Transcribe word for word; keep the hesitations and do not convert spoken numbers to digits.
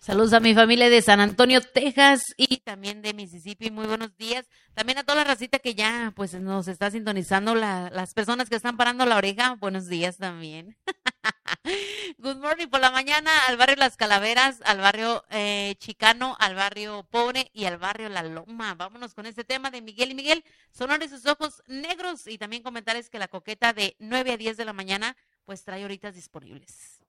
Saludos a mi familia de San Antonio, Texas y también de Mississippi. Muy buenos días. También a toda la racita que ya pues nos está sintonizando, la- las personas que están parando la oreja. Buenos días también. Good morning por la mañana al barrio Las Calaveras, al barrio eh, Chicano, al barrio Pobre y al barrio La Loma. Vámonos con este tema de Miguel y Miguel. Sonor y sus ojos negros y también comentarles que la coqueta de nueve a diez de la mañana pues trae horitas disponibles.